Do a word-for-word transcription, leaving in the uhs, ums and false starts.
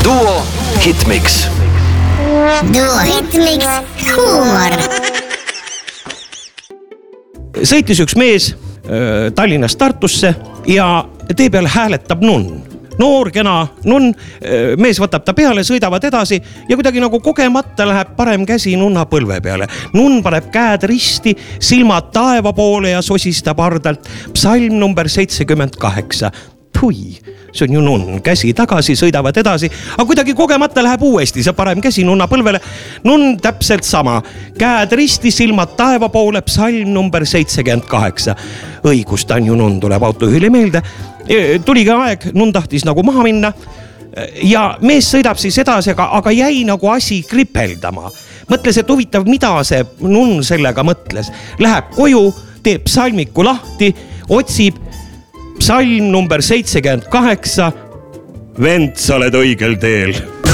Duo Hitmix. Duo Hitmix huumor. Sõitis üks mees äh, Tallinnast Tartusse ja tee peal hääletab nunn. Noor, kena nunn, äh, mees võtab ta peale, sõidavad edasi ja kuidagi nagu kogemata läheb parem käsi nunna põlve peale. Nunn paneb käed risti, silmad taeva poole ja sosistab hardalt. Psalm number seitsekümmend kaheksa. Pui, see on ju nunn, käsi tagasi, sõidavad edasi, aga kuidagi kogemata läheb uuesti see parem käsi nunna põlvele. Nunn täpselt sama, käed risti, silmad taeva poole, psalm number seitsekümmend kaheksa. Õigust on ju nunn, tuleb autojuhile meelde. Tuligi aeg, nunn tahtis nagu maha minna ja mees sõidab siis edasi, aga, aga jäi nagu asi kripeldama. Mõtles, et huvitav, mida see nunn sellega mõtles. Läheb koju, teeb psalmiku lahti, otsib psalm number seitsekümmend kaheksa. Vend, sa oled õigel teel.